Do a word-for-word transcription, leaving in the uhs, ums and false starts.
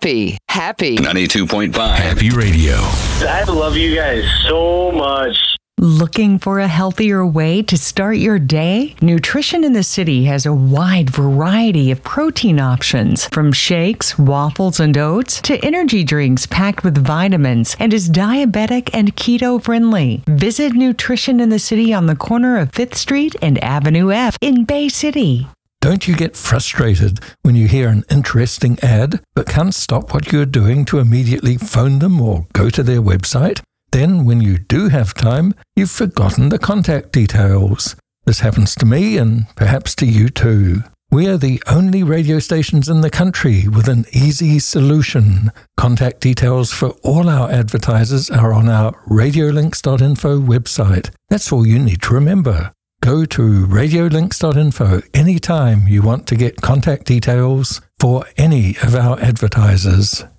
Happy, happy. ninety-two point five Happy Radio. I love you guys so much. Looking for a healthier way to start your day? Nutrition in the City has a wide variety of protein options, from shakes, waffles, and oats to energy drinks packed with vitamins, and is diabetic and keto friendly. Visit Nutrition in the City on the corner of fifth Street and Avenue F in Bay City. Don't you get frustrated when you hear an interesting ad but can't stop what you're doing to immediately phone them or go to their website? Then, when you do have time, you've forgotten the contact details. This happens to me and perhaps to you too. We are the only radio stations in the country with an easy solution. Contact details for all our advertisers are on our radiolinks dot info website. That's all you need to remember. Go to radiolinks dot info anytime you want to get contact details for any of our advertisers.